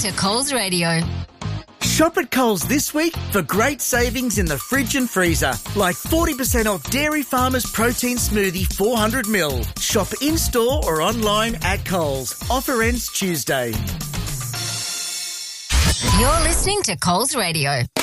to Coles Radio. Shop at Coles this week for great savings in the fridge and freezer, like 40% off Dairy Farmers Protein Smoothie 400ml. Shop in-store or online at Coles. Offer ends Tuesday. You're listening to Coles Radio.